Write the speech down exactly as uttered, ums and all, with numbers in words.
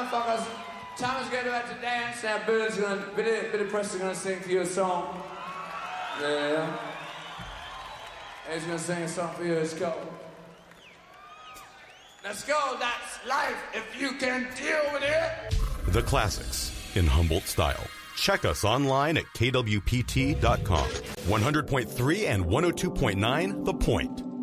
motherfuckers. Thomas gonna about to dance. Now Billy's gonna, Billy, Billy Preston's gonna sing for you a song. Yeah. He's gonna sing a song for you. It's called. Let's go. That's life. If you can deal with it. The classics in Humboldt style. Check us online at K W P T dot com. one hundred point three and one oh two point nine The Point.